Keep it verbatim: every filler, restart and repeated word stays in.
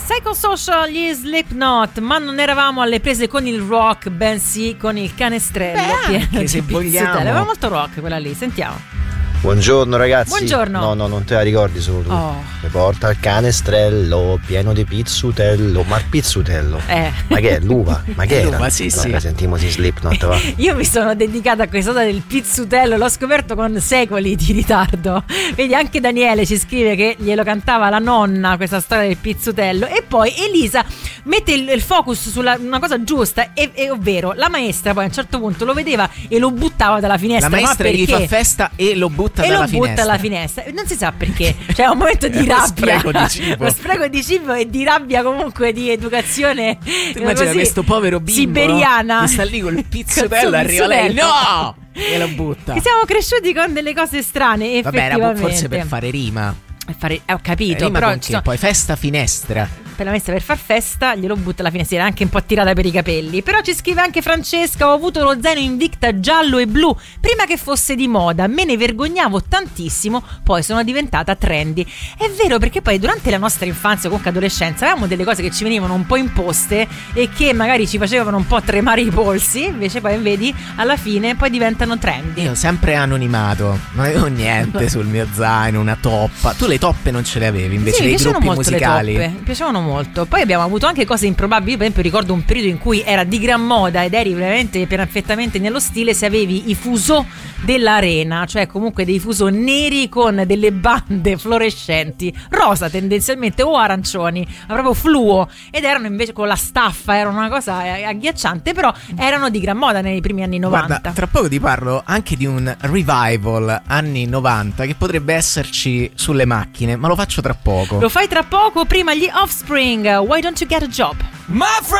Psychosocial, gli Slipknot, ma non eravamo alle prese con il rock, bensì con il canestrello. Beh, anche se vogliamo. Aveva molto rock quella lì, sentiamo. Buongiorno ragazzi. Buongiorno. No, no, non te la ricordi solo tu. Oh. Mi porta il canestrello pieno di pizzutello. Ma il pizzutello? Eh. Ma che è? L'uva? Ma che era? L'uva, sì, no, sì. Sentiamo di Slipknot, va. Io mi sono dedicata a questa cosa del pizzutello, l'ho scoperto con secoli di ritardo. Vedi, anche Daniele ci scrive che glielo cantava la nonna questa storia del pizzutello. E poi Elisa mette il, il focus sulla una cosa giusta, e, e, ovvero la maestra poi a un certo punto lo vedeva e lo buttava dalla finestra. La maestra ma gli perché? fa festa e lo butta e dalla lo finestra. butta alla finestra, non si sa perché, cioè è un momento di Lo rabbia, spreco di cibo. lo spreco di cibo e di rabbia, comunque di educazione. Immagina così, questo povero bimbo siberiana, no? Che sta lì col pizzutello, Col arriva lei, pizzutello. no! E lo butta. Che siamo cresciuti con delle cose strane, Vabbè, era effettivamente. forse per fare rima. Per fare, eh, ho capito, Rima però con ci che? sono- Poi festa finestra. per la messa per far festa glielo butta alla finestra, anche un po' tirata per i capelli. Però ci scrive anche Francesca: ho avuto lo zaino Invicta giallo e blu prima che fosse di moda, me ne vergognavo tantissimo, poi sono diventata trendy. È vero, perché poi durante la nostra infanzia o comunque adolescenza avevamo delle cose che ci venivano un po' imposte e che magari ci facevano un po' tremare i polsi, invece poi vedi alla fine poi diventano trendy. Io sempre anonimato, non avevo niente sul mio zaino, una toppa. Tu le toppe non ce le avevi invece sì, dei mi piacevano gruppi molto musicali. le toppe, mi piacevano molto. Poi abbiamo avuto anche cose improbabili. Io per esempio ricordo un periodo in cui era di gran moda ed eri veramente perfettamente nello stile se avevi i fuso dell'arena, cioè comunque dei fuso neri con delle bande fluorescenti, rosa tendenzialmente o arancioni, ma proprio fluo, ed erano invece con la staffa, erano una cosa agghiacciante, però erano di gran moda nei primi anni novanta. Guarda, tra poco ti parlo anche di un revival anni novanta che potrebbe esserci sulle macchine, ma lo faccio tra poco. Lo fai tra poco, prima gli Offspring, Why Don't You Get a Job? My friend